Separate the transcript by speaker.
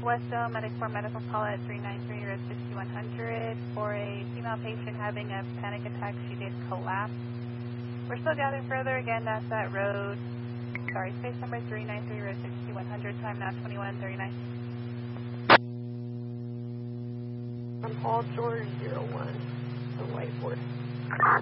Speaker 1: West Dome, Medic 4 medical call at 393 road 6100 for a female patient having a panic attack. She did collapse. We're still gathering further. Again, that's that road, space number 393 road 6100, time now 21:39.
Speaker 2: I'm Paul George 01, the whiteboard.